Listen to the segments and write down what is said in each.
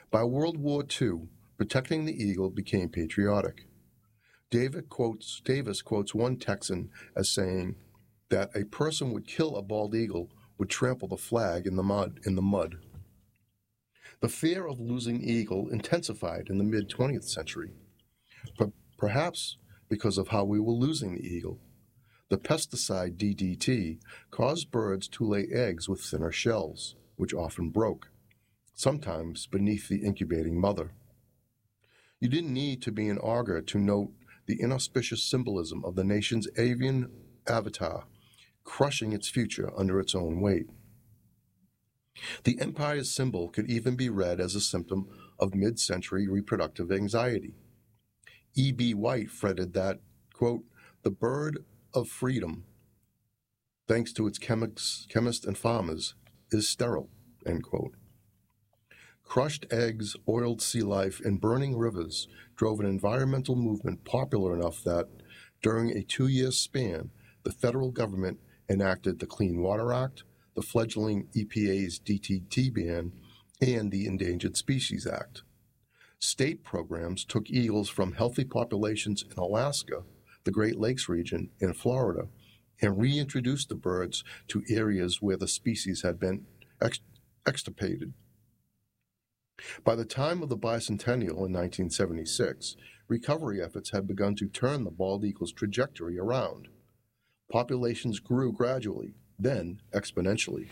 By World War II, protecting the eagle became patriotic. Davis quotes one Texan as saying that a person would kill a bald eagle would trample the flag in the mud. The fear of losing the eagle intensified in the mid-20th century, perhaps because of how we were losing the eagle. The pesticide DDT caused birds to lay eggs with thinner shells, which often broke, sometimes beneath the incubating mother. You didn't need to be an augur to note the inauspicious symbolism of the nation's avian avatar, crushing its future under its own weight. The empire's symbol could even be read as a symptom of mid-century reproductive anxiety. E.B. White fretted that, quote, the bird of freedom, thanks to its chemists and farmers, is sterile, end quote. Crushed eggs, oiled sea life, and burning rivers drove an environmental movement popular enough that, during a 2-year span, the federal government enacted the Clean Water Act, the fledgling EPA's DDT ban, and the Endangered Species Act. State programs took eagles from healthy populations in Alaska, the Great Lakes region, and Florida, and reintroduced the birds to areas where the species had been extirpated. By the time of the bicentennial in 1976, recovery efforts had begun to turn the bald eagle's trajectory around. Populations grew gradually, then exponentially.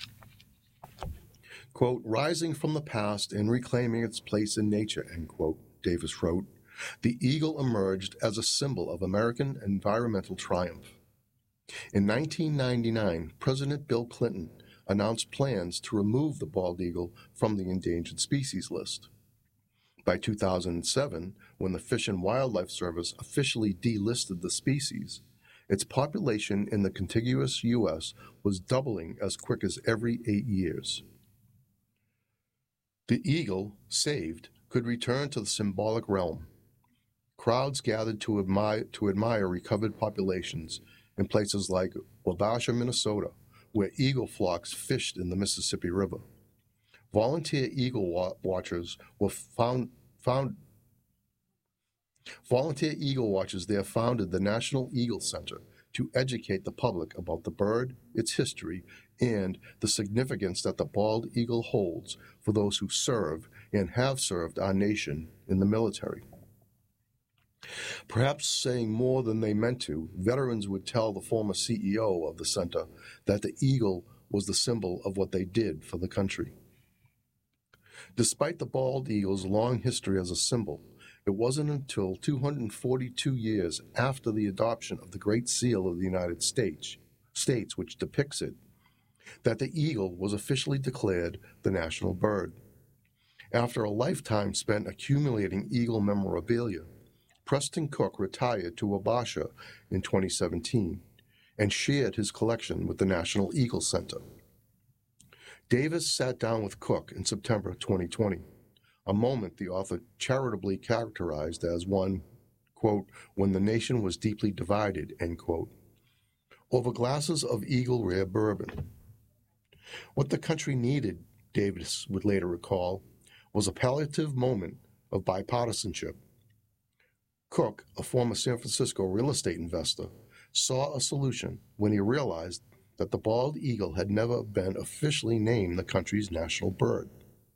Quote, rising from the past and reclaiming its place in nature, end quote, Davis wrote, the eagle emerged as a symbol of American environmental triumph. In 1999, President Bill Clinton announced plans to remove the bald eagle from the endangered species list. By 2007, when the Fish and Wildlife Service officially delisted the species, its population in the contiguous U.S. was doubling as quick as every 8 years. The eagle, saved, could return to the symbolic realm. Crowds gathered to admire recovered populations in places like Wabasha, Minnesota, where eagle flocks fished in the Mississippi River. Volunteer eagle watchers Volunteer eagle watchers there founded the National Eagle Center to educate the public about the bird, its history, and the significance that the bald eagle holds for those who serve and have served our nation in the military. Perhaps saying more than they meant to, veterans would tell the former CEO of the center that the eagle was the symbol of what they did for the country. Despite the bald eagle's long history as a symbol, it wasn't until 242 years after the adoption of the Great Seal of the United States, which depicts it, that the eagle was officially declared the national bird. After a lifetime spent accumulating eagle memorabilia, Preston Cook retired to Wabasha in 2017 and shared his collection with the National Eagle Center. Davis sat down with Cook in September 2020, a moment the author charitably characterized as one, quote, when the nation was deeply divided, end quote, over glasses of Eagle Rare bourbon. What the country needed, Davis would later recall, was a palliative moment of bipartisanship. Cook, a former San Francisco real estate investor, saw a solution when he realized that the bald eagle had never been officially named the country's national bird.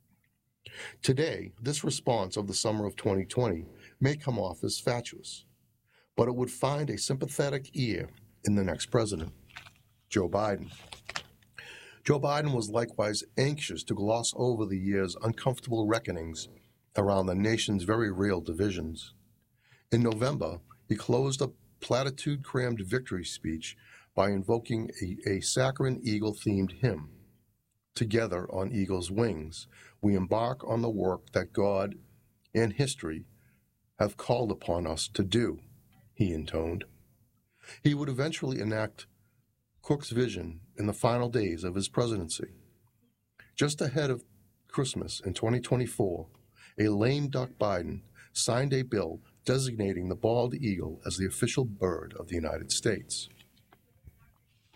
Today, this response of the summer of 2020 may come off as fatuous, but it would find a sympathetic ear in the next president, Joe Biden. Joe Biden was likewise anxious to gloss over the year's uncomfortable reckonings around the nation's very real divisions. In November, he closed a platitude-crammed victory speech by invoking a saccharine eagle-themed hymn. Together on eagle's wings, we embark on the work that God and history have called upon us to do, he intoned. He would eventually enact Cook's vision in the final days of his presidency. Just ahead of Christmas in 2024, a lame duck Biden signed a bill designating the bald eagle as the official bird of the United States.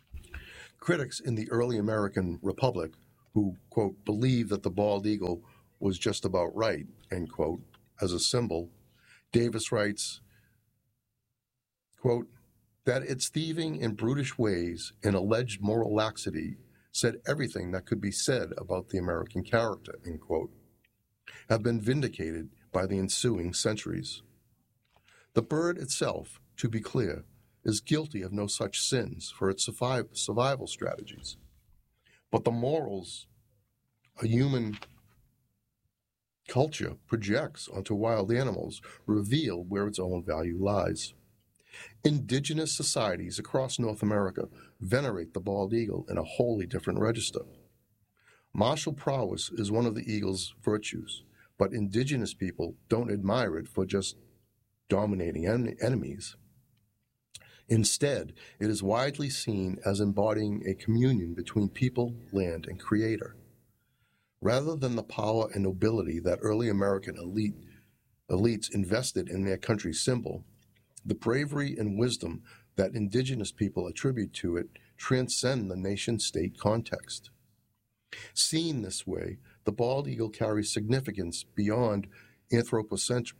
Critics in the early American Republic who, quote, believed that the bald eagle was just about right, end quote, as a symbol, Davis writes, quote, that its thieving and brutish ways and alleged moral laxity said everything that could be said about the American character, end quote, have been vindicated by the ensuing centuries. The bird itself, to be clear, is guilty of no such sins for its survival strategies. But the morals a human culture projects onto wild animals reveal where its own value lies. Indigenous societies across North America venerate the bald eagle in a wholly different register. Martial prowess is one of the eagle's virtues, but indigenous people don't admire it for just dominating enemies. Instead, it is widely seen as embodying a communion between people, land, and creator. Rather than the power and nobility that early American elites invested in their country's symbol, the bravery and wisdom that indigenous people attribute to it transcend the nation-state context. Seen this way, the bald eagle carries significance beyond anthropocentric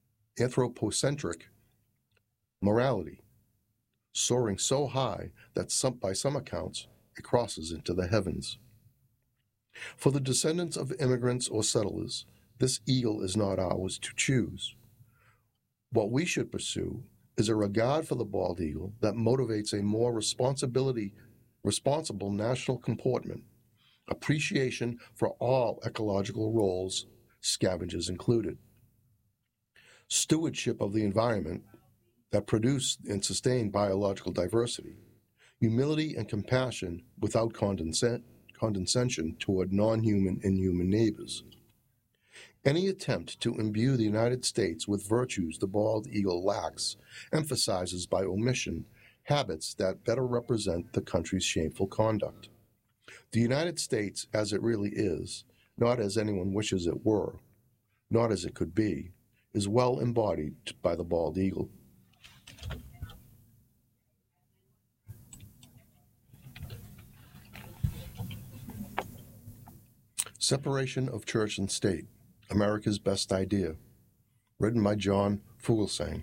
morality, soaring so high that by some accounts it crosses into the heavens. For the descendants of immigrants or settlers, this eagle is not ours to choose. What we should pursue is a regard for the bald eagle that motivates a more responsible national comportment, appreciation for all ecological roles, scavengers included, stewardship of the environment that produce and sustain biological diversity, humility and compassion without condescension toward non-human and human neighbors. Any attempt to imbue the United States with virtues the bald eagle lacks emphasizes by omission habits that better represent the country's shameful conduct. The United States as it really is, not as anyone wishes it were, not as it could be, is well embodied by the bald eagle. Separation of Church and State, America's Best Idea, written by John Fugelsang.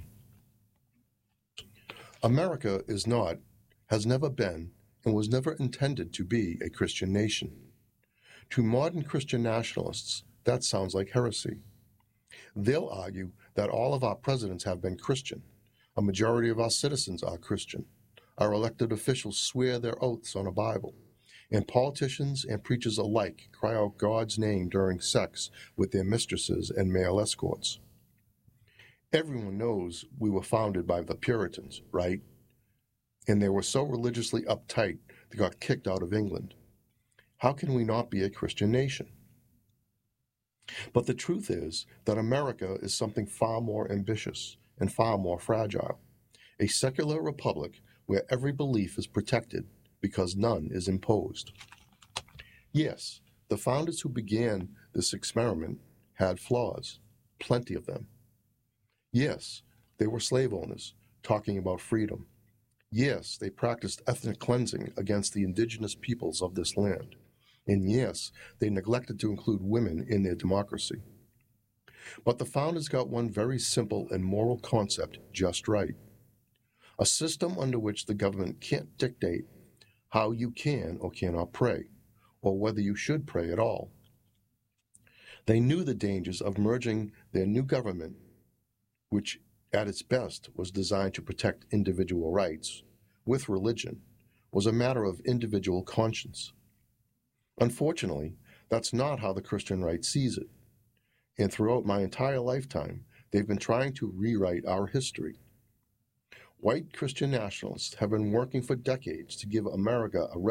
America is not, has never been, and was never intended to be a Christian nation. To modern Christian nationalists, that sounds like heresy. They'll argue that all of our presidents have been Christian. A majority of our citizens are Christian. Our elected officials swear their oaths on a Bible. And politicians and preachers alike cry out God's name during sex with their mistresses and male escorts. Everyone knows we were founded by the Puritans, right? And they were so religiously uptight they got kicked out of England. How can we not be a Christian nation? But the truth is that America is something far more ambitious and far more fragile. A secular republic where every belief is protected because none is imposed. Yes, the founders who began this experiment had flaws, plenty of them. Yes, they were slave owners, talking about freedom. Yes, they practiced ethnic cleansing against the indigenous peoples of this land. And yes, they neglected to include women in their democracy. But the founders got one very simple and moral concept just right. A system under which the government can't dictate how you can or cannot pray, or whether you should pray at all. They knew the dangers of merging their new government, which at its best was designed to protect individual rights, with religion, was a matter of individual conscience. Unfortunately, that's not how the Christian right sees it, and throughout my entire lifetime, they've been trying to rewrite our history. White Christian nationalists have been working for decades to give America a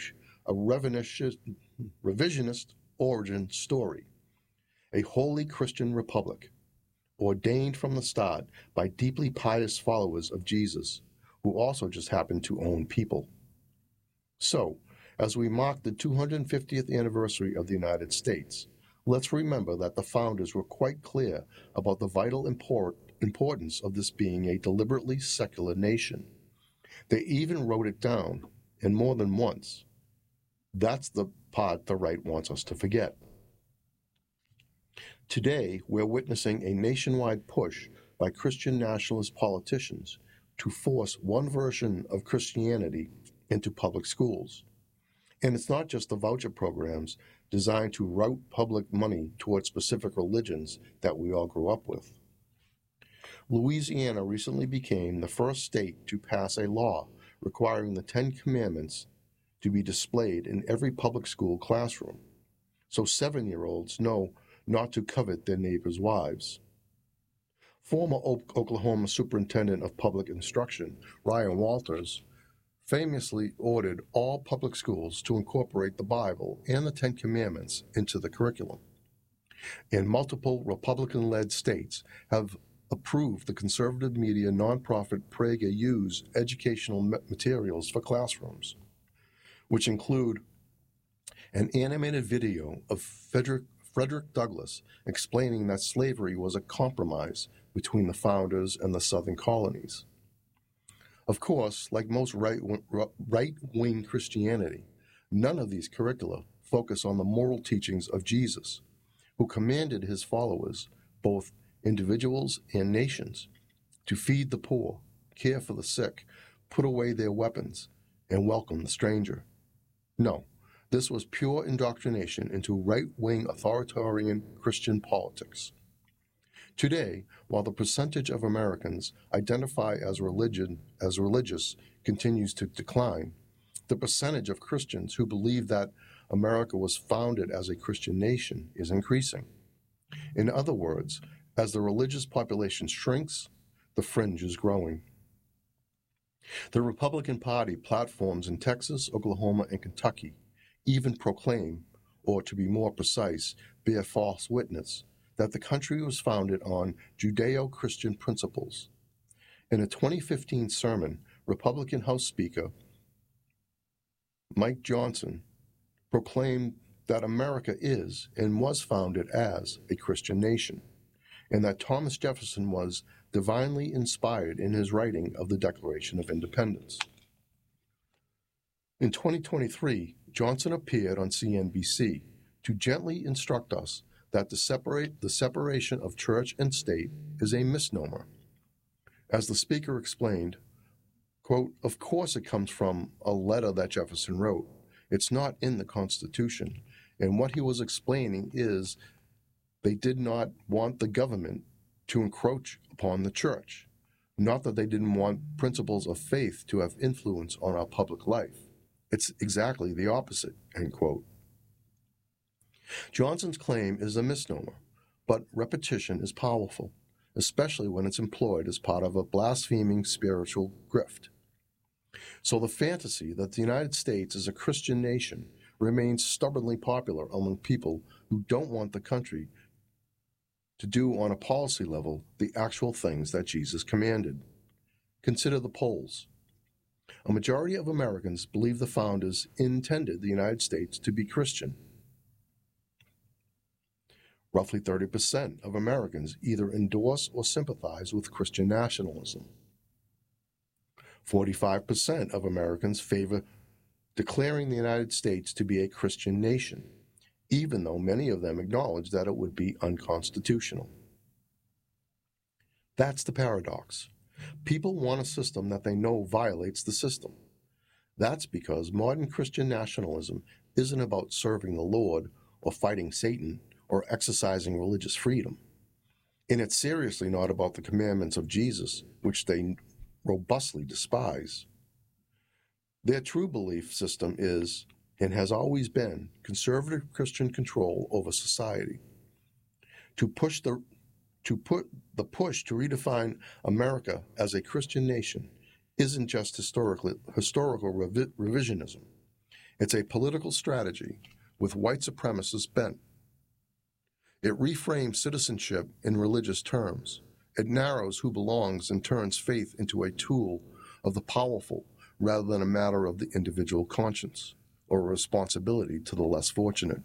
revisionist origin story, a holy Christian republic, ordained from the start by deeply pious followers of Jesus, who also just happen to own people. So, as we mark the 250th anniversary of the United States, let's remember that the founders were quite clear about the vital importance of this being a deliberately secular nation. They even wrote it down, and more than once. That's the part the right wants us to forget. Today, we're witnessing a nationwide push by Christian nationalist politicians to force one version of Christianity into public schools. And it's not just the voucher programs designed to route public money towards specific religions that we all grew up with. Louisiana recently became the first state to pass a law requiring the Ten Commandments to be displayed in every public school classroom, so 7-year-olds know not to covet their neighbors' wives. Former Oklahoma Superintendent of Public Instruction, Ryan Walters, famously ordered all public schools to incorporate the Bible and the Ten Commandments into the curriculum. And multiple Republican-led states have approved the conservative media nonprofit PragerU's educational materials for classrooms, which include an animated video of Frederick Douglass explaining that slavery was a compromise between the founders and the southern colonies. Of course, like most right-wing Christianity, none of these curricula focus on the moral teachings of Jesus, who commanded his followers, both individuals and nations, to feed the poor, care for the sick, put away their weapons, and welcome the stranger. No, this was pure indoctrination into right-wing authoritarian Christian politics. Today, while the percentage of Americans identify as religious continues to decline, the percentage of Christians who believe that America was founded as a Christian nation is increasing. In other words, as the religious population shrinks, the fringe is growing. The Republican Party platforms in Texas, Oklahoma, and Kentucky even proclaim, or to be more precise, bear false witness, that the country was founded on Judeo-Christian principles. In a 2015 sermon, Republican House Speaker Mike Johnson proclaimed that America is and was founded as a Christian nation, and that Thomas Jefferson was divinely inspired in his writing of the Declaration of Independence. In 2023, Johnson appeared on CNBC to gently instruct us that the separation of church and state is a misnomer. As the speaker explained, quote, "Of course it comes from a letter that Jefferson wrote. It's not in the Constitution." And what he was explaining is they did not want the government to encroach upon the church, not that they didn't want principles of faith to have influence on our public life. It's exactly the opposite, end quote. Johnson's claim is a misnomer, but repetition is powerful, especially when it's employed as part of a blaspheming spiritual grift. So the fantasy that the United States is a Christian nation remains stubbornly popular among people who don't want the country to do on a policy level the actual things that Jesus commanded. Consider the polls. A majority of Americans believe the founders intended the United States to be Christian. Roughly 30% of Americans either endorse or sympathize with Christian nationalism. 45% of Americans favor declaring the United States to be a Christian nation, even though many of them acknowledge that it would be unconstitutional. That's the paradox. People want a system that they know violates the system. That's because modern Christian nationalism isn't about serving the Lord or fighting Satan or exercising religious freedom. And it's seriously not about the commandments of Jesus, which they robustly despise. Their true belief system is, and has always been, conservative Christian control over society. To push the push to redefine America as a Christian nation isn't just historical revisionism. It's a political strategy with white supremacist bent. It reframes citizenship in religious terms. It narrows who belongs and turns faith into a tool of the powerful rather than a matter of the individual conscience or a responsibility to the less fortunate.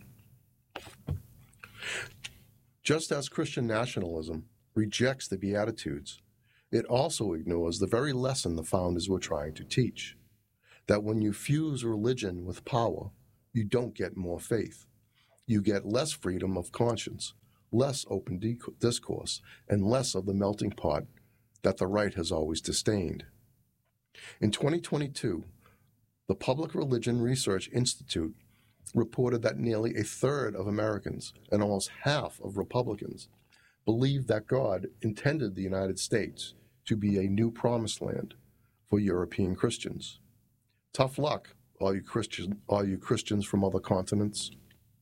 Just as Christian nationalism rejects the Beatitudes, it also ignores the very lesson the founders were trying to teach, that when you fuse religion with power, you don't get more faith. You get less freedom of conscience, less open discourse, and less of the melting pot that the right has always disdained. In 2022, the Public Religion Research Institute reported that nearly a third of Americans and almost half of Republicans believe that God intended the United States to be a new promised land for European Christians. Tough luck, all you Christians from other continents.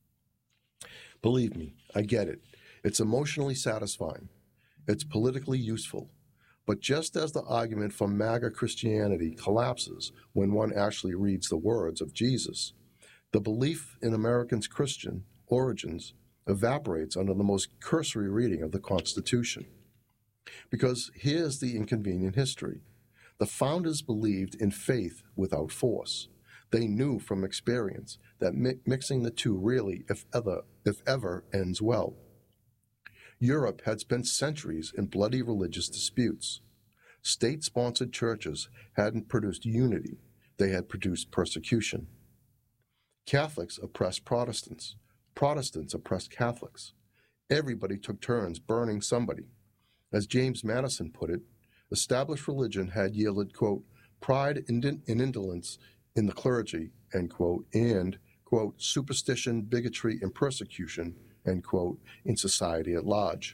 Believe me, I get it. It's emotionally satisfying. It's politically useful. But just as the argument for MAGA Christianity collapses when one actually reads the words of Jesus, the belief in Americans' Christian origins evaporates under the most cursory reading of the Constitution. Because here's the inconvenient history. The founders believed in faith without force. They knew from experience that mixing the two really, if ever, ends well. Europe had spent centuries in bloody religious disputes. State-sponsored churches hadn't produced unity. They had produced persecution. Catholics oppressed Protestants. Protestants oppressed Catholics. Everybody took turns burning somebody. As James Madison put it, established religion had yielded, quote, pride and indolence in the clergy, end quote, and, quote, superstition, bigotry, and persecution, end quote, in society at large.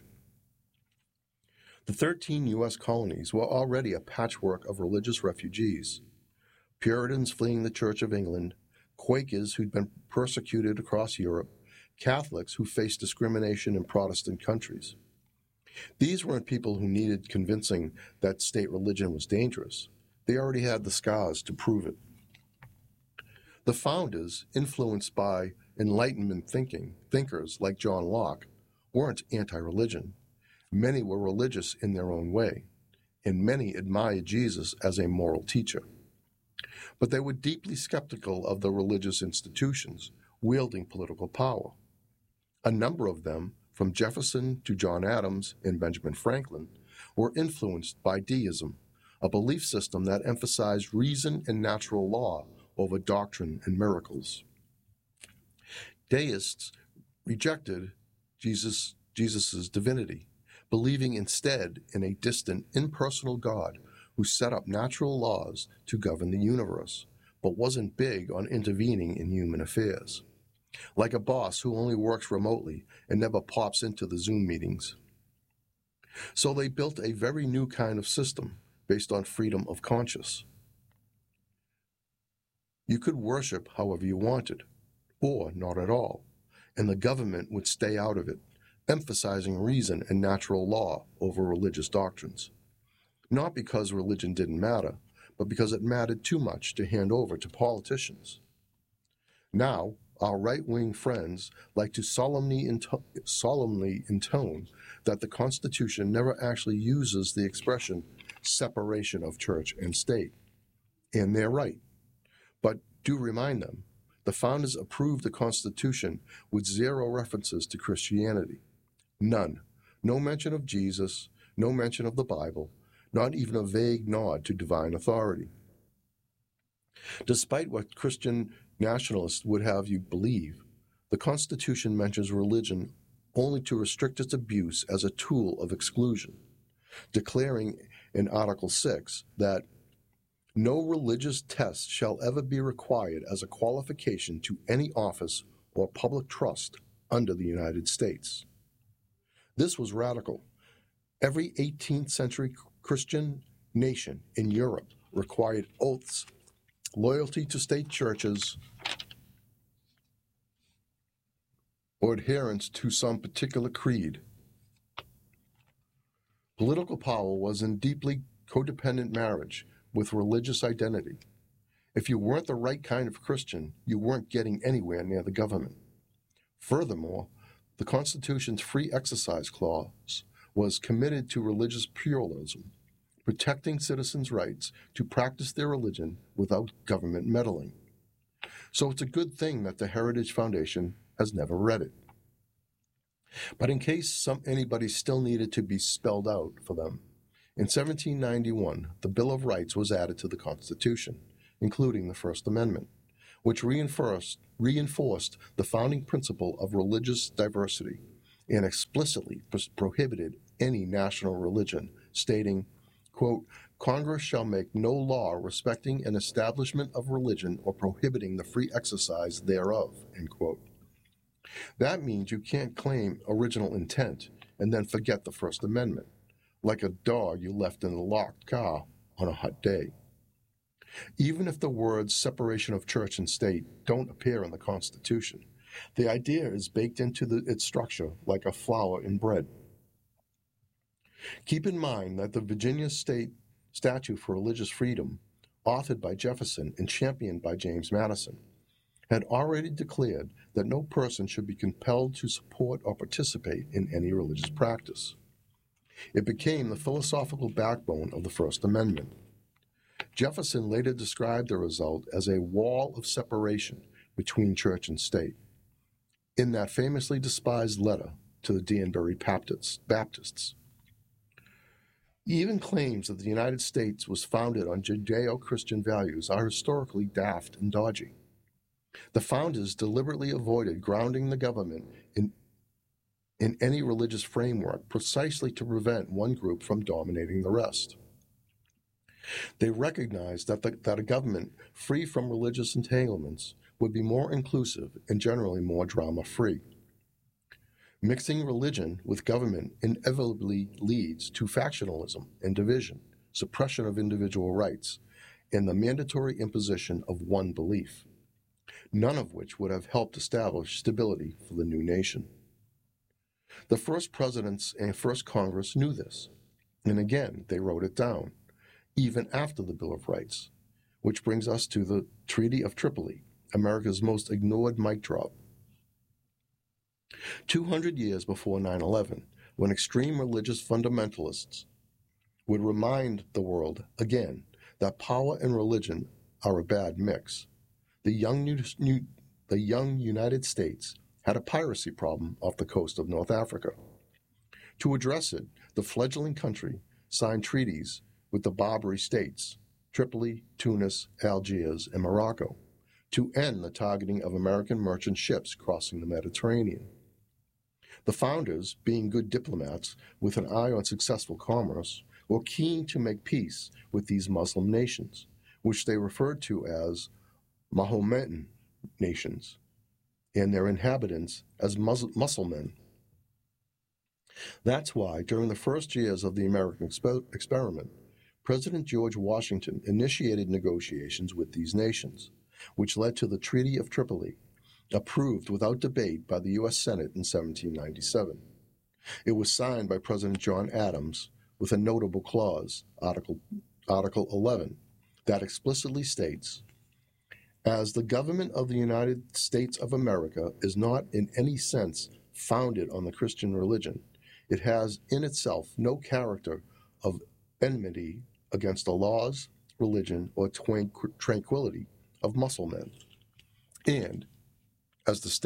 The 13 U.S. colonies were already a patchwork of religious refugees. Puritans fleeing the Church of England, Quakers who'd been persecuted across Europe, Catholics who faced discrimination in Protestant countries. These weren't people who needed convincing that state religion was dangerous. They already had the scars to prove it. The founders, influenced by Enlightenment thinkers like John Locke, weren't anti-religion. Many were religious in their own way, and many admired Jesus as a moral teacher. But they were deeply skeptical of the religious institutions wielding political power. A number of them, from Jefferson to John Adams and Benjamin Franklin, were influenced by deism, a belief system that emphasized reason and natural law over doctrine and miracles. Deists rejected Jesus' divinity, believing instead in a distant, impersonal God who set up natural laws to govern the universe, but wasn't big on intervening in human affairs. Like a boss who only works remotely and never pops into the Zoom meetings. So they built a very new kind of system based on freedom of conscience. You could worship however you wanted, or not at all, and the government would stay out of it, emphasizing reason and natural law over religious doctrines. Not because religion didn't matter, but because it mattered too much to hand over to politicians. Now, our right-wing friends like to solemnly intone that the Constitution never actually uses the expression separation of church and state. And they're right. But do remind them, the founders approved the Constitution with zero references to Christianity. None. No mention of Jesus, no mention of the Bible, not even a vague nod to divine authority. Despite what Christian nationalists would have you believe, the Constitution mentions religion only to restrict its abuse as a tool of exclusion, declaring in Article 6 that no religious test shall ever be required as a qualification to any office or public trust under the United States. This was radical. Every 18th century Christian nation in Europe required oaths, loyalty to state churches, or adherence to some particular creed. Political power was in deeply codependent marriage with religious identity. If you weren't the right kind of Christian, you weren't getting anywhere near the government. Furthermore, the Constitution's free exercise clause was committed to religious pluralism, protecting citizens' rights to practice their religion without government meddling. So it's a good thing that the Heritage Foundation has never read it. But in case anybody still needed to be spelled out for them, in 1791, the Bill of Rights was added to the Constitution, including the First Amendment, which reinforced the founding principle of religious diversity and explicitly prohibited any national religion, stating, quote, Congress shall make no law respecting an establishment of religion or prohibiting the free exercise thereof, end quote. That means you can't claim original intent and then forget the First Amendment, like a dog you left in a locked car on a hot day. Even if the words separation of church and state don't appear in the Constitution, the idea is baked into its structure like a flour in bread. Keep in mind that the Virginia State Statute for Religious Freedom, authored by Jefferson and championed by James Madison, had already declared that no person should be compelled to support or participate in any religious practice. It became the philosophical backbone of the First Amendment. Jefferson later described the result as a wall of separation between church and state. In that famously despised letter to the Danbury Baptists. Even claims that the United States was founded on Judeo-Christian values are historically daft and dodgy. The founders deliberately avoided grounding the government in any religious framework precisely to prevent one group from dominating the rest. They recognized that a government free from religious entanglements would be more inclusive and generally more drama-free. Mixing religion with government inevitably leads to factionalism and division, suppression of individual rights, and the mandatory imposition of one belief, none of which would have helped establish stability for the new nation. The first presidents and first Congress knew this, and again they wrote it down, even after the Bill of Rights, which brings us to the Treaty of Tripoli, America's most ignored mic drop. 200 years before 9/11, when extreme religious fundamentalists would remind the world again that power and religion are a bad mix, the young United States had a piracy problem off the coast of North Africa. To address it, the fledgling country signed treaties with the Barbary states, Tripoli, Tunis, Algiers, and Morocco, to end the targeting of American merchant ships crossing the Mediterranean. The founders, being good diplomats with an eye on successful commerce, were keen to make peace with these Muslim nations, which they referred to as Mahometan nations, and their inhabitants as Muslimen. That's why, during the first years of the American experiment, President George Washington initiated negotiations with these nations, which led to the Treaty of Tripoli, approved without debate by the U.S. Senate in 1797. It was signed by President John Adams with a notable clause, Article 11, that explicitly states, as the government of the United States of America is not in any sense founded on the Christian religion, it has in itself no character of enmity against the laws, religion, or tranquility of Muslimen. And as the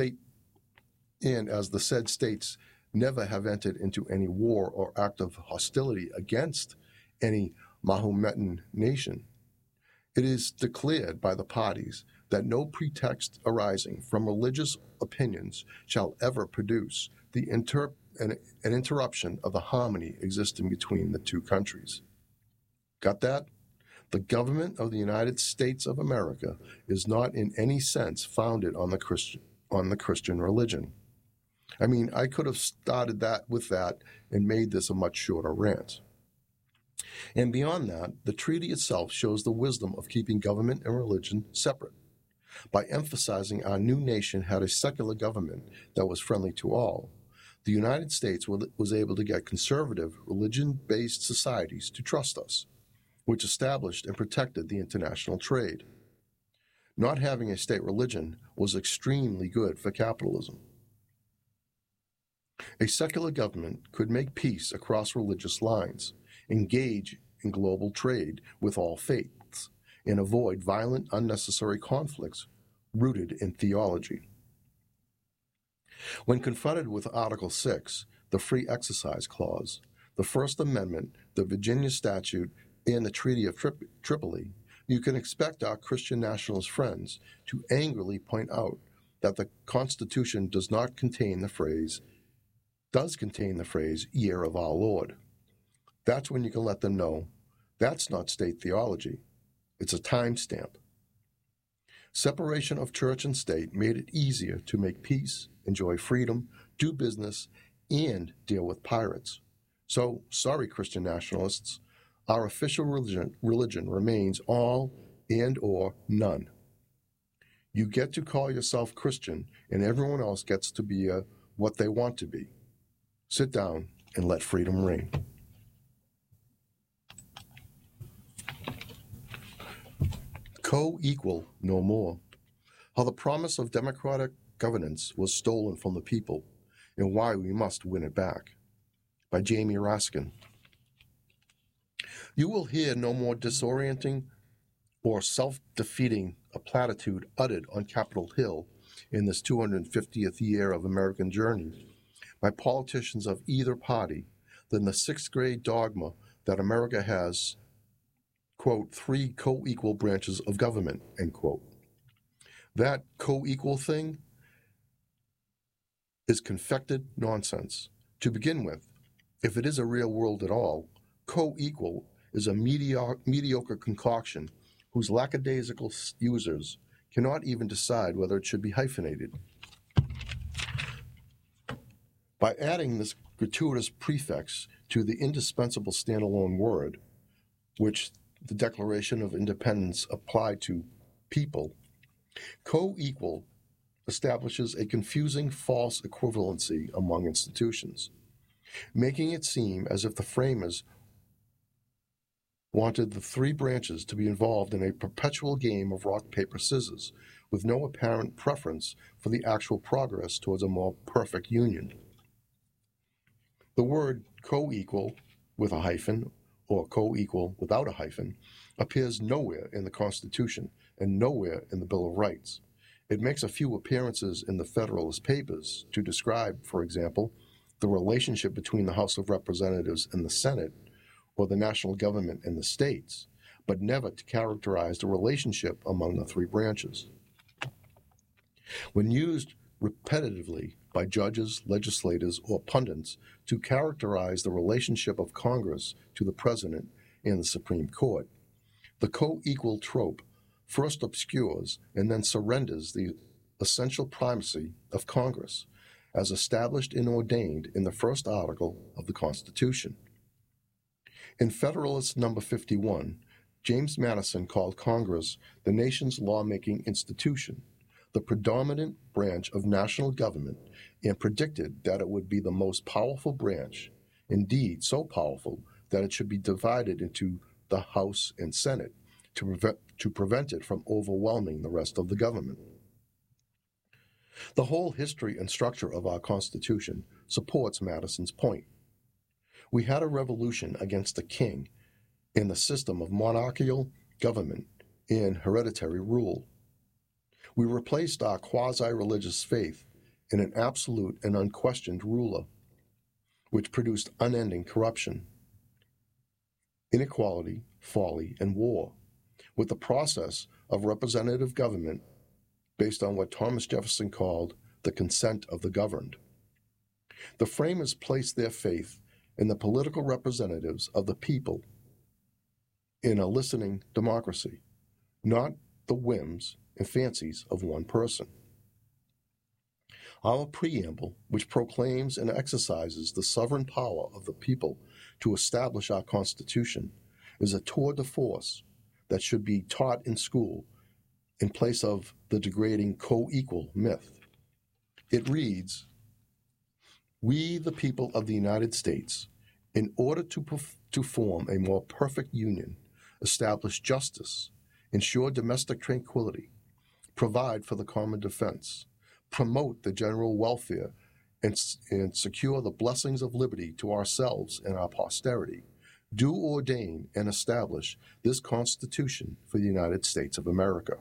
said states never have entered into any war or act of hostility against any Mahometan nation, it is declared by the parties that no pretext arising from religious opinions shall ever produce an interruption of the harmony existing between the two countries. Got that? The government of the United States of America is not in any sense founded on the Christian religion. I mean, I could have started with that and made this a much shorter rant. And beyond that, the treaty itself shows the wisdom of keeping government and religion separate. By emphasizing our new nation had a secular government that was friendly to all, the United States was able to get conservative, religion-based societies to trust us, which established and protected the international trade. Not having a state religion was extremely good for capitalism. A secular government could make peace across religious lines, engage in global trade with all faiths, and avoid violent, unnecessary conflicts rooted in theology. When confronted with Article 6, the Free Exercise Clause, the First Amendment, the Virginia Statute, and the Treaty of Tripoli, you can expect our Christian nationalist friends to angrily point out that the Constitution does not contain the phrase, does contain the phrase year of our Lord. That's when you can let them know that's not state theology. It's a timestamp. Separation of church and state made it easier to make peace, enjoy freedom, do business, and deal with pirates. So, sorry, Christian nationalists, our official religion remains all and or none. You get to call yourself Christian, and everyone else gets to be what they want to be. Sit down and let freedom reign. Co-equal no more. How the promise of democratic governance was stolen from the people, and why we must win it back. By Jamie Raskin. You will hear no more disorienting or self-defeating a platitude uttered on Capitol Hill in this 250th year of American journey by politicians of either party than the sixth grade dogma that America has, quote, 3 co-equal branches of government, end quote. That co-equal thing is confected nonsense. To begin with, if it is a real world at all, co-equal is a mediocre concoction whose lackadaisical users cannot even decide whether it should be hyphenated. By adding this gratuitous prefix to the indispensable standalone word, which the Declaration of Independence applied to people, co-equal establishes a confusing false equivalency among institutions, making it seem as if the framers wanted the 3 branches to be involved in a perpetual game of rock, paper, scissors, with no apparent preference for the actual progress towards a more perfect union. The word co-equal with a hyphen or co-equal without a hyphen appears nowhere in the Constitution and nowhere in the Bill of Rights. It makes a few appearances in the Federalist Papers to describe, for example, the relationship between the House of Representatives and the Senate, or the national government and the states, but never to characterize the relationship among the 3 branches. When used repetitively by judges, legislators, or pundits to characterize the relationship of Congress to the President and the Supreme Court, the co-equal trope first obscures and then surrenders the essential primacy of Congress, as established and ordained in the first article of the Constitution. In Federalist Number 51, James Madison called Congress the nation's lawmaking institution, the predominant branch of national government, and predicted that it would be the most powerful branch, indeed so powerful that it should be divided into the House and Senate to prevent it from overwhelming the rest of the government. The whole history and structure of our Constitution supports Madison's point. We had a revolution against the king in the system of monarchical government and hereditary rule. We replaced our quasi-religious faith in an absolute and unquestioned ruler, which produced unending corruption, inequality, folly, and war, with the process of representative government based on what Thomas Jefferson called the consent of the governed. The framers placed their faith in the political representatives of the people in a listening democracy, not the whims and fancies of one person. Our preamble, which proclaims and exercises the sovereign power of the people to establish our Constitution, is a tour de force that should be taught in school in place of the degrading co-equal myth. It reads, "We, the people of the United States, in order to form a more perfect union, establish justice, ensure domestic tranquility, provide for the common defense, promote the general welfare, and secure the blessings of liberty to ourselves and our posterity, do ordain and establish this Constitution for the United States of America."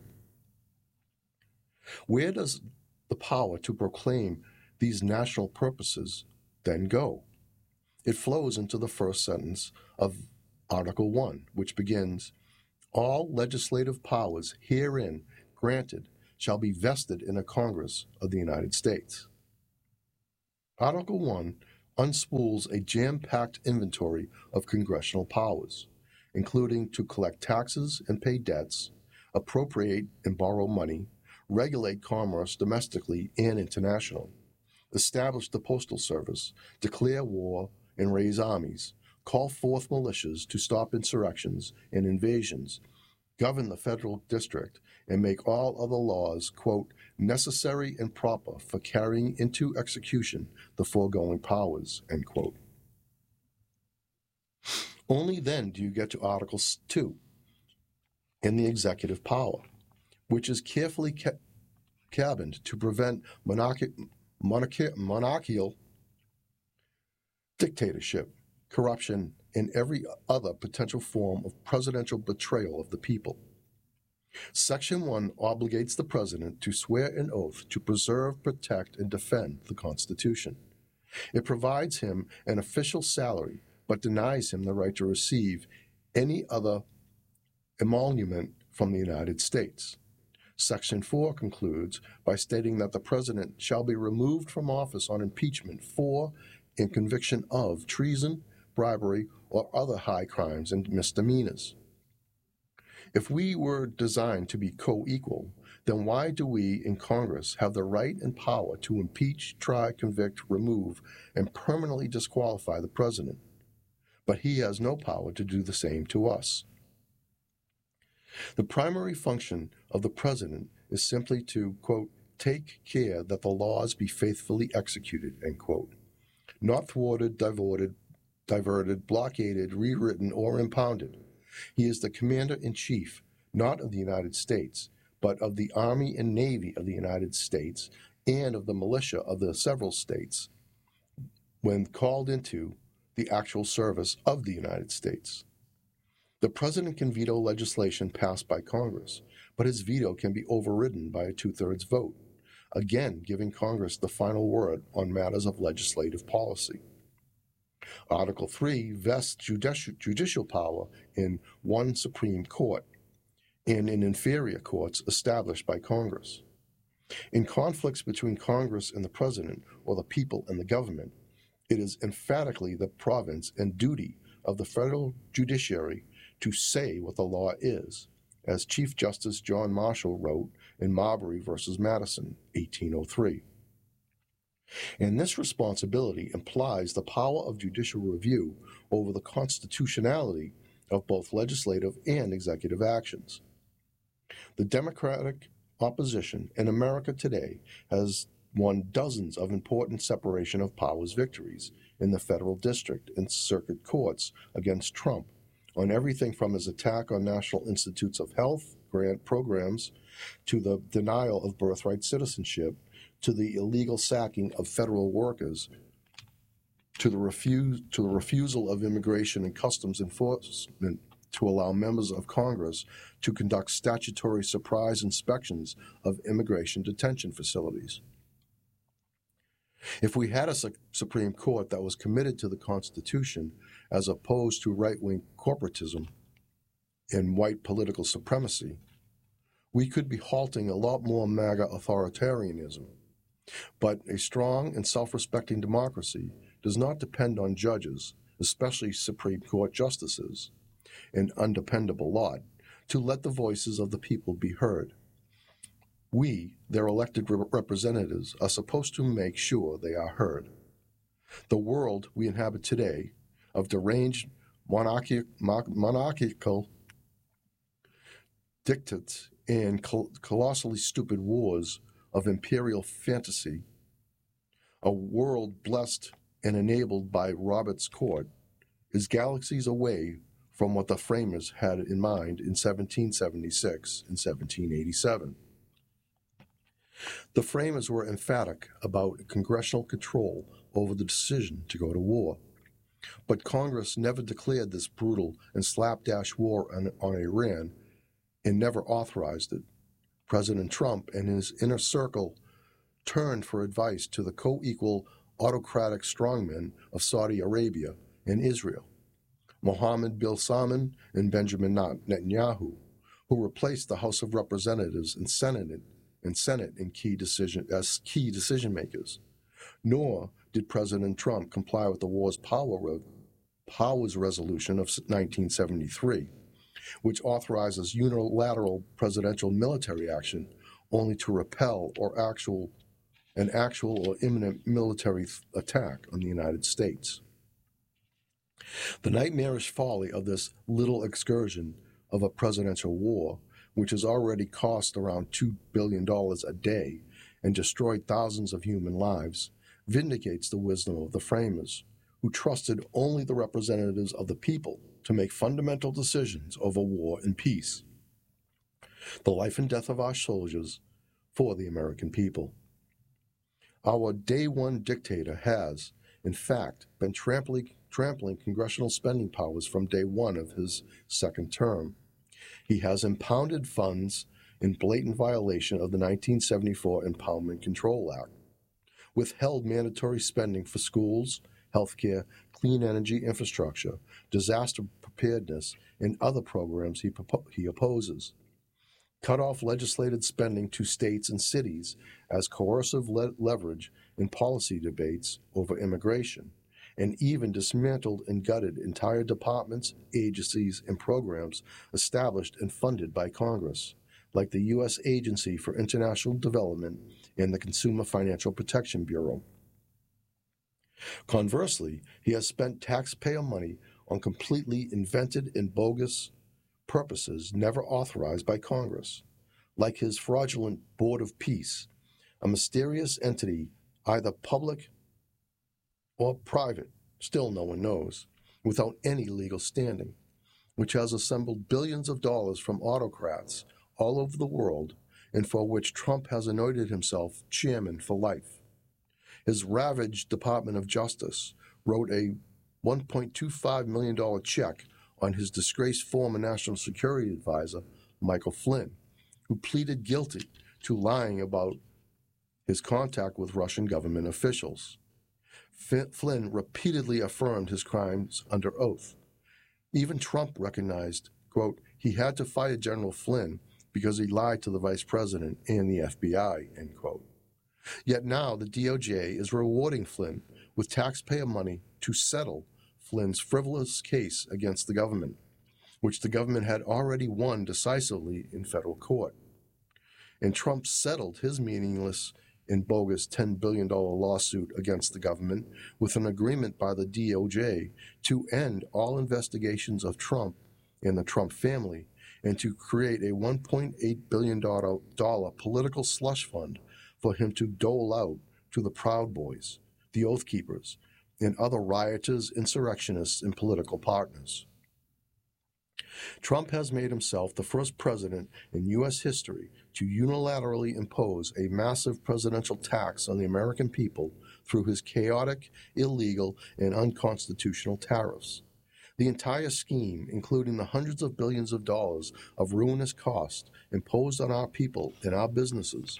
Where does the power to proclaim these national purposes then go? It flows into the first sentence of Article 1, which begins, "All legislative powers herein granted shall be vested in a Congress of the United States." Article 1 unspools a jam-packed inventory of congressional powers, including to collect taxes and pay debts, appropriate and borrow money, regulate commerce domestically and internationally, establish the postal service, declare war and raise armies, call forth militias to stop insurrections and invasions, govern the federal district, and make all other laws, quote, necessary and proper for carrying into execution the foregoing powers, end quote. Only then do you get to Article 2 in the executive power, which is carefully cabined to prevent monarchical dictatorship, corruption, and every other potential form of presidential betrayal of the people. Section 1 obligates the president to swear an oath to preserve, protect, and defend the Constitution. It provides him an official salary, but denies him the right to receive any other emolument from the United States. Section 4 concludes by stating that the president shall be removed from office on impeachment for and conviction of treason, bribery, or other high crimes and misdemeanors. If we were designed to be co-equal, then why do we in Congress have the right and power to impeach, try, convict, remove, and permanently disqualify the president? But he has no power to do the same to us. The primary function of the president is simply to, quote, take care that the laws be faithfully executed, end quote. Not thwarted, diverted, blockaded, rewritten, or impounded. He is the commander-in-chief, not of the United States, but of the Army and Navy of the United States and of the militia of the several states when called into the actual service of the United States. The president can veto legislation passed by Congress, but his veto can be overridden by a two-thirds vote, again giving Congress the final word on matters of legislative policy. Article 3 vests judicial power in one Supreme Court and in inferior courts established by Congress. In conflicts between Congress and the president or the people and the government, it is emphatically the province and duty of the federal judiciary to say what the law is, as Chief Justice John Marshall wrote in Marbury v. Madison, 1803. And this responsibility implies the power of judicial review over the constitutionality of both legislative and executive actions. The Democratic opposition in America today has won dozens of important separation of powers victories in the federal district and circuit courts against Trump on everything from his attack on National Institutes of Health grant programs to the denial of birthright citizenship to the illegal sacking of federal workers to the refusal of Immigration and Customs Enforcement to allow members of Congress to conduct statutory surprise inspections of immigration detention facilities. If we had a Supreme Court that was committed to the Constitution as opposed to right-wing corporatism and white political supremacy, we could be halting a lot more MAGA authoritarianism. But a strong and self-respecting democracy does not depend on judges, especially Supreme Court justices, an undependable lot, to let the voices of the people be heard. We, their elected representatives, are supposed to make sure they are heard. The world we inhabit today, of deranged monarchical dictates and colossally stupid wars of imperial fantasy, a world blessed and enabled by Robert's court, is galaxies away from what the framers had in mind in 1776 and 1787. The framers were emphatic about congressional control over the decision to go to war. But Congress never declared this brutal and slapdash war on Iran and never authorized it. President Trump and his inner circle turned for advice to the co-equal autocratic strongmen of Saudi Arabia and Israel, Mohammed bin Salman and Benjamin Netanyahu, who replaced the House of Representatives and Senate in key decision makers. Nor did President Trump comply with the War's Powers Resolution of 1973, which authorizes unilateral presidential military action only to repel an actual or imminent military attack on the United States. The nightmarish folly of this little excursion of a presidential war, which has already cost around $2 billion a day and destroyed thousands of human lives, vindicates the wisdom of the framers, who trusted only the representatives of the people to make fundamental decisions over war and peace, the life and death of our soldiers for the American people. Our day one dictator has, in fact, been trampling congressional spending powers from day one of his second term. He has impounded funds in blatant violation of the 1974 Impoundment Control Act, withheld mandatory spending for schools, healthcare, clean energy infrastructure, disaster preparedness, and other programs he opposes, cut off legislated spending to states and cities as coercive leverage in policy debates over immigration, and even dismantled and gutted entire departments, agencies, and programs established and funded by Congress, like the U.S. Agency for International Development and the Consumer Financial Protection Bureau. Conversely, he has spent taxpayer money on completely invented and bogus purposes never authorized by Congress, like his fraudulent Board of Peace, a mysterious entity, either public or private, still no one knows, without any legal standing, which has assembled billions of dollars from autocrats all over the world and for which Trump has anointed himself chairman for life. His ravaged Department of Justice wrote a $1.25 million check on his disgraced former National Security Advisor, Michael Flynn, who pleaded guilty to lying about his contact with Russian government officials. Flynn repeatedly affirmed his crimes under oath. Even Trump recognized, quote, he had to fire General Flynn because he lied to the vice president and the FBI, end quote. Yet now the DOJ is rewarding Flynn with taxpayer money to settle Flynn's frivolous case against the government, which the government had already won decisively in federal court. And Trump settled his meaningless and bogus $10 billion lawsuit against the government with an agreement by the DOJ to end all investigations of Trump and the Trump family and to create a $1.8 billion political slush fund for him to dole out to the Proud Boys, the Oath Keepers, and other rioters, insurrectionists, and political partners. Trump has made himself the first president in U.S. history to unilaterally impose a massive presidential tax on the American people through his chaotic, illegal, and unconstitutional tariffs. The entire scheme, including the hundreds of billions of dollars of ruinous cost imposed on our people and our businesses,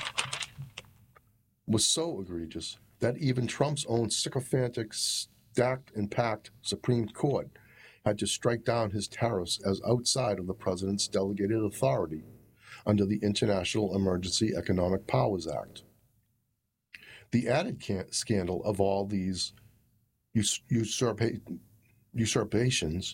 was so egregious that even Trump's own sycophantic, stacked and packed Supreme Court had to strike down his tariffs as outside of the president's delegated authority under the International Emergency Economic Powers Act. The added scandal of all these usurpations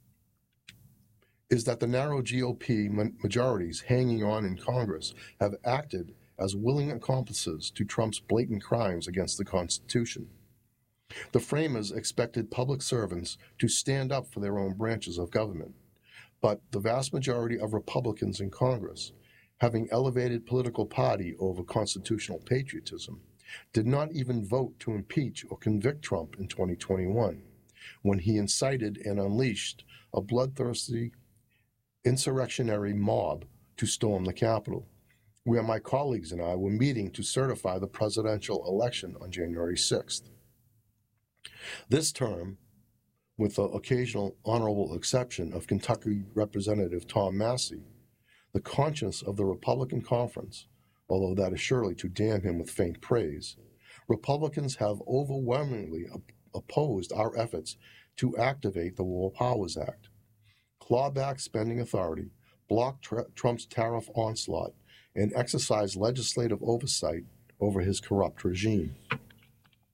is that the narrow GOP majorities hanging on in Congress have acted as willing accomplices to Trump's blatant crimes against the Constitution. The framers expected public servants to stand up for their own branches of government, but the vast majority of Republicans in Congress, having elevated political party over constitutional patriotism, did not even vote to impeach or convict Trump in 2021, when he incited and unleashed a bloodthirsty insurrectionary mob to storm the Capitol, where my colleagues and I were meeting to certify the presidential election on January 6th. This term, with the occasional honorable exception of Kentucky Representative Tom Massey, the conscience of the Republican conference, although that is surely to damn him with faint praise, Republicans have overwhelmingly opposed our efforts to activate the War Powers Act, claw back spending authority, block Trump's tariff onslaught, and exercise legislative oversight over his corrupt regime.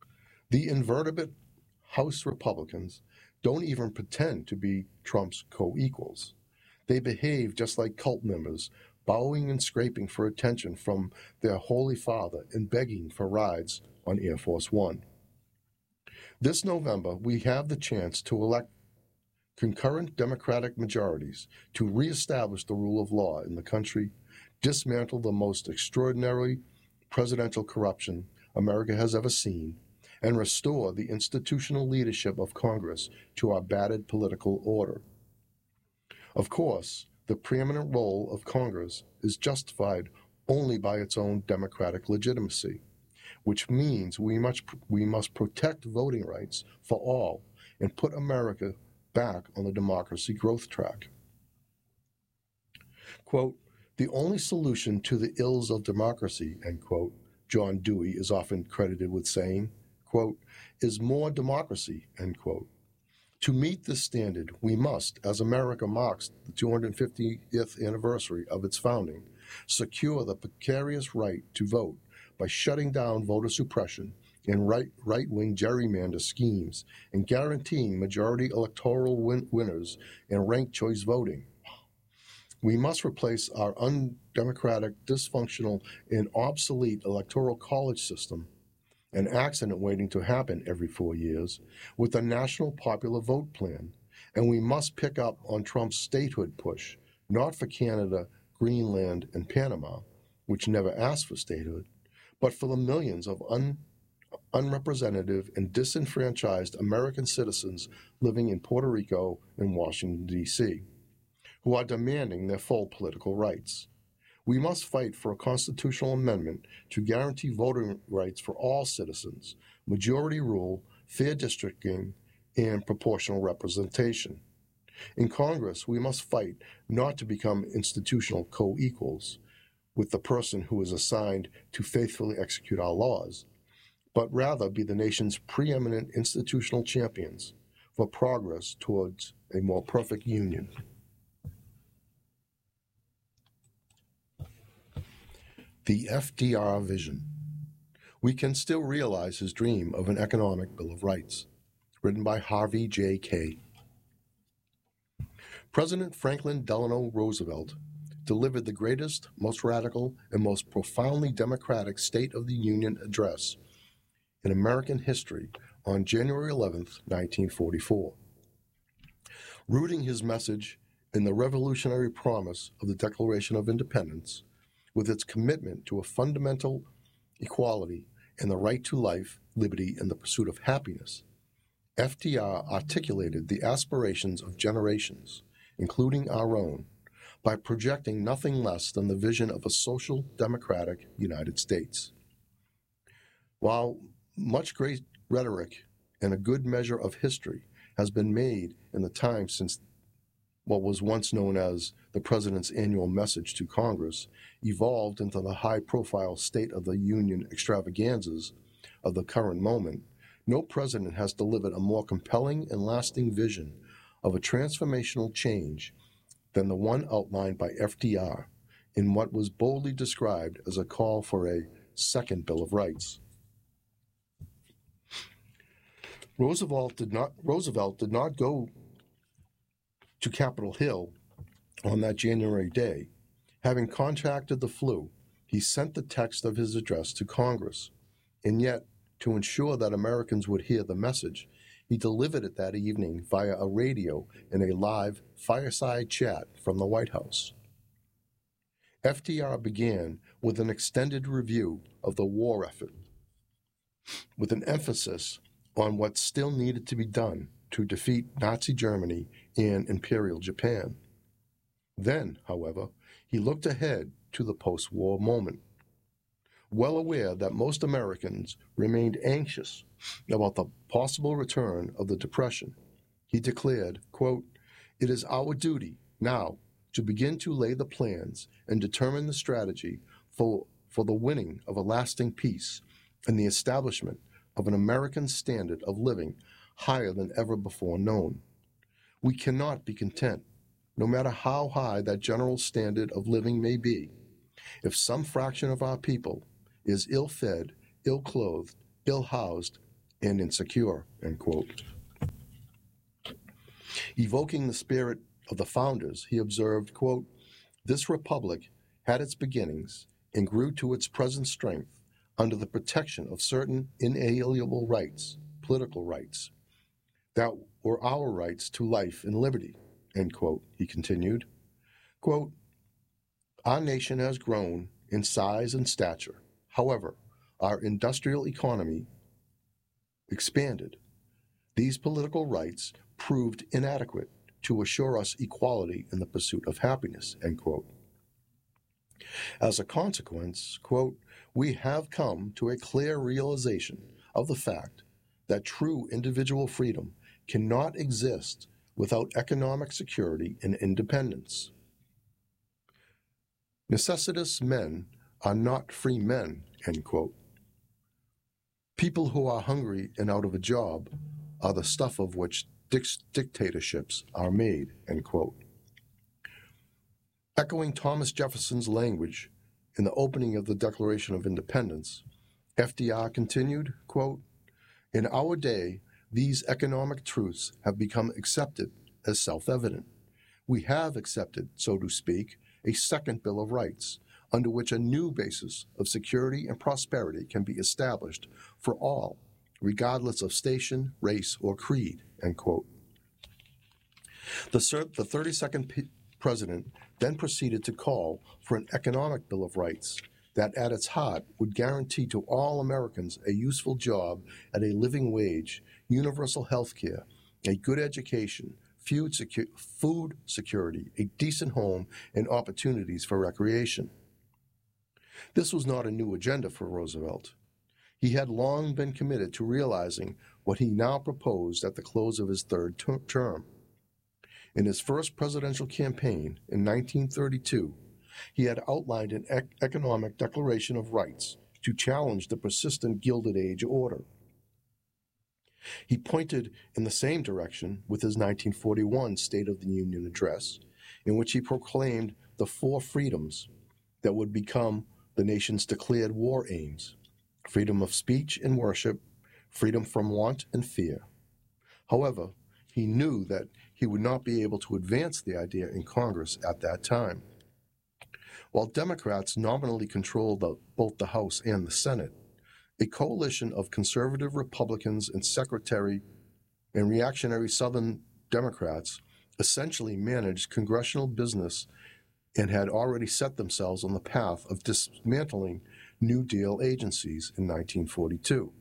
The invertebrate House Republicans don't even pretend to be Trump's co-equals. They behave just like cult members, bowing and scraping for attention from their Holy Father and begging for rides on Air Force One. This November, we have the chance to elect concurrent Democratic majorities to reestablish the rule of law in the country, dismantle the most extraordinary presidential corruption America has ever seen, and restore the institutional leadership of Congress to our battered political order. Of course, the preeminent role of Congress is justified only by its own democratic legitimacy, which means we must protect voting rights for all and put America back on the democracy growth track. Quote, "The only solution to the ills of democracy," end quote, John Dewey is often credited with saying, quote, "is more democracy," end quote. To meet this standard, we must, as America marks the 250th anniversary of its founding, secure the precarious right to vote by shutting down voter suppression and right-wing gerrymander schemes and guaranteeing majority electoral winners and ranked choice voting. We must replace our undemocratic, dysfunctional, and obsolete electoral college system, an accident waiting to happen every 4 years, with a national popular vote plan, and we must pick up on Trump's statehood push, not for Canada, Greenland, and Panama, which never asked for statehood, but for the millions of unrepresentative and disenfranchised American citizens living in Puerto Rico and Washington, D.C., who are demanding their full political rights. We must fight for a constitutional amendment to guarantee voting rights for all citizens, majority rule, fair districting, and proportional representation. In Congress, we must fight not to become institutional co-equals with the person who is assigned to faithfully execute our laws, but rather be the nation's preeminent institutional champions for progress towards a more perfect union. The FDR vision. We can still realize his dream of an economic Bill of Rights, written by Harvey J. Kaye. President Franklin Delano Roosevelt delivered the greatest, most radical, and most profoundly democratic State of the Union address in American history on January 11, 1944. Rooting his message in the revolutionary promise of the Declaration of Independence, with its commitment to a fundamental equality and the right to life, liberty, and the pursuit of happiness, FDR articulated the aspirations of generations, including our own, by projecting nothing less than the vision of a social democratic United States. While much great rhetoric and a good measure of history has been made in the time since what was once known as the President's annual message to Congress evolved into the high-profile State of the Union extravaganzas of the current moment, no president has delivered a more compelling and lasting vision of a transformational change than the one outlined by FDR in what was boldly described as a call for a second Bill of Rights. Roosevelt did not go to Capitol Hill on that January day. Having contracted the flu, he sent the text of his address to Congress, and yet, to ensure that Americans would hear the message, he delivered it that evening via a radio in a live fireside chat from the White House. FDR began with an extended review of the war effort, with an emphasis on what still needed to be done to defeat Nazi Germany and Imperial Japan. Then, however, he looked ahead to the post-war moment. Well aware that most Americans remained anxious about the possible return of the Depression, he declared, quote, "It is our duty now to begin to lay the plans and determine the strategy for the winning of a lasting peace and the establishment of an American standard of living higher than ever before known. We cannot be content, no matter how high that general standard of living may be, if some fraction of our people is ill-fed, ill-clothed, ill-housed, and insecure, end quote. Evoking the spirit of the founders, he observed, quote, "This republic had its beginnings and grew to its present strength under the protection of certain inalienable rights, political rights, that were our rights to life and liberty," end quote. He continued, quote, "Our nation has grown in size and stature. However, our industrial economy expanded. These political rights proved inadequate to assure us equality in the pursuit of happiness," end quote. As a consequence, quote, "We have come to a clear realization of the fact that true individual freedom cannot exist without economic security and independence. Necessitous men are not free men," end quote. "People who are hungry and out of a job are the stuff of which dictatorships are made," end quote. Echoing Thomas Jefferson's language in the opening of the Declaration of Independence, FDR continued, quote, "In our day, these economic truths have become accepted as self-evident. We have accepted, so to speak, a second Bill of Rights, under which a new basis of security and prosperity can be established for all, regardless of station, race, or creed," end quote. The 32nd president then proceeded to call for an economic Bill of Rights that at its heart would guarantee to all Americans a useful job at a living wage, universal health care, a good education, food security, a decent home, and opportunities for recreation. This was not a new agenda for Roosevelt. He had long been committed to realizing what he now proposed at the close of his third term. In his first presidential campaign in 1932, he had outlined an economic declaration of rights to challenge the persistent Gilded Age order. He pointed in the same direction with his 1941 State of the Union address, in which he proclaimed the 4 freedoms that would become the nation's declared war aims: freedom of speech and worship, freedom from want and fear. However, he knew that he would not be able to advance the idea in Congress at that time. While Democrats nominally controlled both the House and the Senate, a coalition of conservative Republicans and reactionary Southern Democrats essentially managed congressional business and had already set themselves on the path of dismantling New Deal agencies in 1942.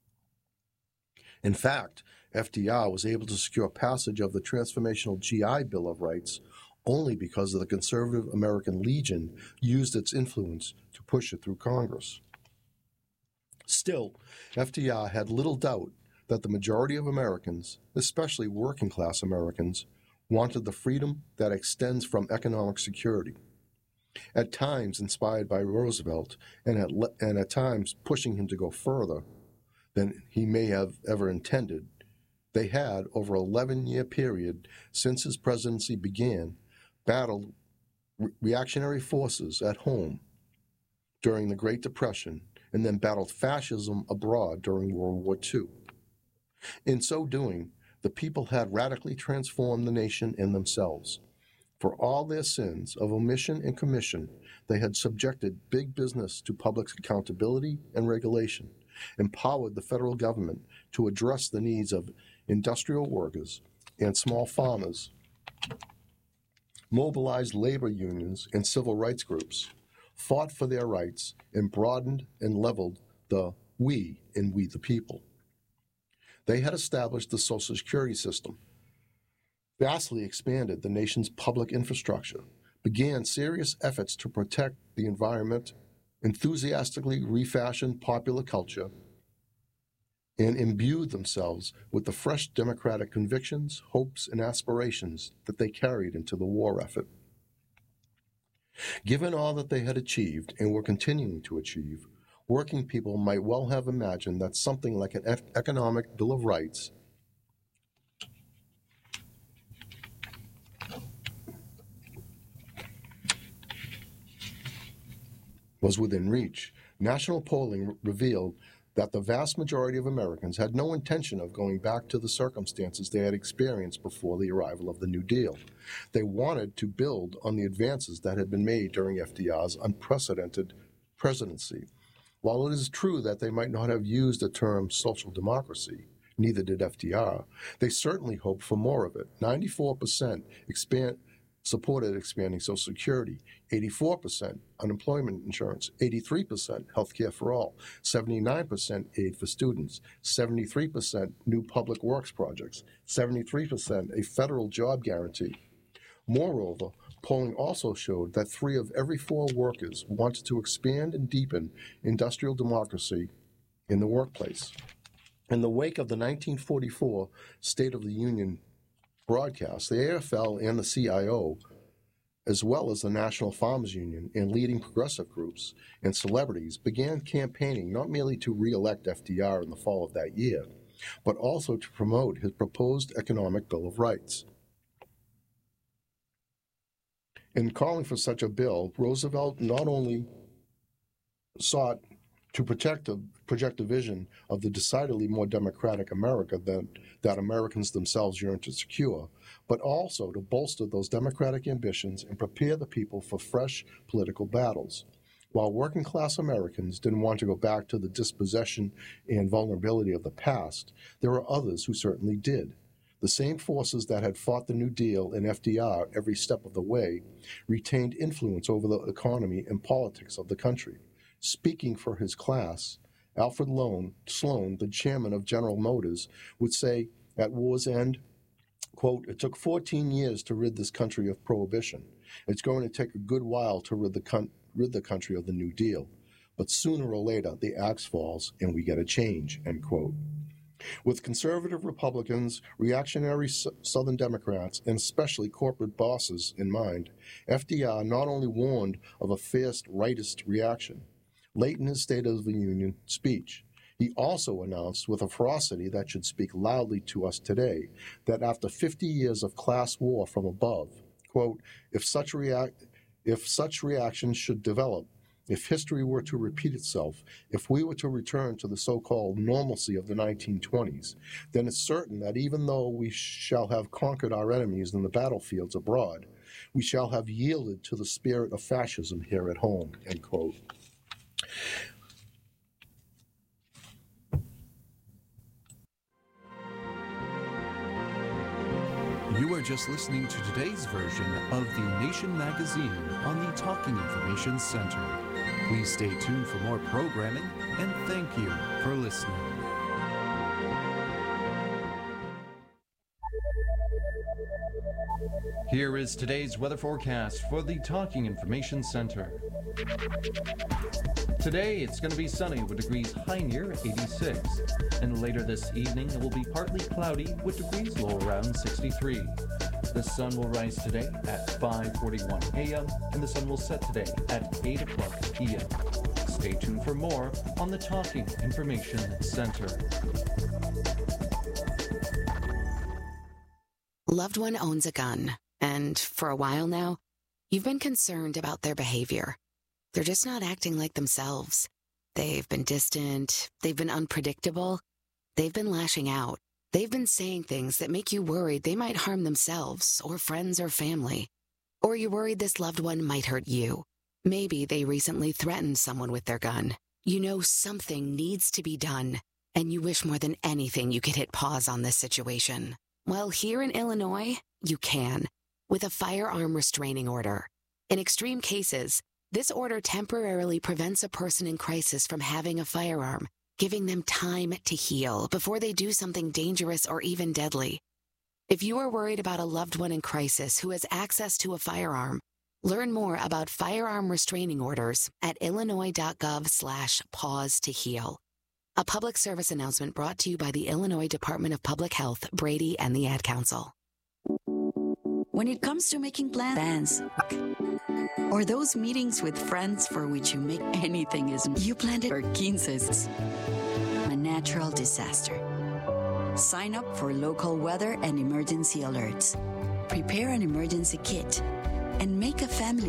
In fact, FDR was able to secure passage of the transformational GI Bill of Rights only because of the conservative American Legion used its influence to push it through Congress. Still, FDR had little doubt that the majority of Americans, especially working-class Americans, wanted the freedom that extends from economic security. At times inspired by Roosevelt, and at times pushing him to go further than he may have ever intended, they had, over an 11-year period since his presidency began, battled reactionary forces at home during the Great Depression, and then battled fascism abroad during World War II. In so doing, the people had radically transformed the nation and themselves. For all their sins of omission and commission, they had subjected big business to public accountability and regulation, empowered the federal government to address the needs of industrial workers and small farmers, mobilized labor unions and civil rights groups, fought for their rights, and broadened and leveled the we in We the People. They had established the Social Security system, vastly expanded the nation's public infrastructure, began serious efforts to protect the environment, enthusiastically refashioned popular culture, and imbued themselves with the fresh democratic convictions, hopes, and aspirations that they carried into the war effort. Given all that they had achieved and were continuing to achieve, working people might well have imagined that something like an economic Bill of Rights was within reach. National polling revealed that the vast majority of Americans had no intention of going back to the circumstances they had experienced before the arrival of the New Deal. They wanted to build on the advances that had been made during FDR's unprecedented presidency. While it is true that they might not have used the term social democracy, neither did FDR, they certainly hoped for more of it. 94% supported expanding Social Security, 84% unemployment insurance, 83% health care for all, 79% aid for students, 73% new public works projects, 73% a federal job guarantee. Moreover, polling also showed that 3 of every 4 workers wanted to expand and deepen industrial democracy in the workplace. In the wake of the 1944 State of the Union broadcast, the AFL and the CIO, as well as the National Farmers Union and leading progressive groups and celebrities, began campaigning not merely to re-elect FDR in the fall of that year, but also to promote his proposed economic Bill of Rights. In calling for such a bill, Roosevelt not only sought to project a vision of the decidedly more democratic America that Americans themselves yearn to secure, but also to bolster those democratic ambitions and prepare the people for fresh political battles. While working-class Americans didn't want to go back to the dispossession and vulnerability of the past, there were others who certainly did. The same forces that had fought the New Deal and FDR every step of the way retained influence over the economy and politics of the country. Speaking for his class, Alfred Sloan, the chairman of General Motors, would say at war's end, quote, "It took 14 years to rid this country of prohibition. It's going to take a good while to rid the country of the New Deal. But sooner or later, the axe falls and we get a change," end quote. With conservative Republicans, reactionary Southern Democrats, and especially corporate bosses in mind, FDR not only warned of a fierce rightist reaction. Late in his State of the Union speech, he also announced with a ferocity that should speak loudly to us today that after 50 years of class war from above, quote, if such reactions should develop, if history were to repeat itself, if we were to return to the so-called normalcy of the 1920s, then it's certain that even though we shall have conquered our enemies in the battlefields abroad, we shall have yielded to the spirit of fascism here at home, end quote. You are just listening to today's version of The Nation magazine on the Talking Information Center. Please stay tuned for more programming, and thank you for listening. Here is today's weather forecast for the Talking Information Center. Today, it's going to be sunny with degrees high near 86. And later this evening, it will be partly cloudy with degrees low around 63. The sun will rise today at 5:41 a.m. and the sun will set today at 8 o'clock p.m. Stay tuned for more on the Talking Information Center. Loved one owns a gun, and for a while now, you've been concerned about their behavior. They're just not acting like themselves. They've been distant, they've been unpredictable, they've been lashing out. They've been saying things that make you worried they might harm themselves or friends or family. Or you're worried this loved one might hurt you. Maybe they recently threatened someone with their gun. You know something needs to be done, and you wish more than anything you could hit pause on this situation. Well, here in Illinois, you can, with a firearm restraining order. In extreme cases, this order temporarily prevents a person in crisis from having a firearm, giving them time to heal before they do something dangerous or even deadly. If you are worried about a loved one in crisis who has access to a firearm, learn more about firearm restraining orders at illinois.gov/pause to heal. A public service announcement brought to you by the Illinois Department of Public Health, Brady, and the Ad Council. When it comes to making plans, or those meetings with friends for which you make anything is you planned it for quinces, a natural disaster. Sign up for local weather and emergency alerts. Prepare an emergency kit and make a family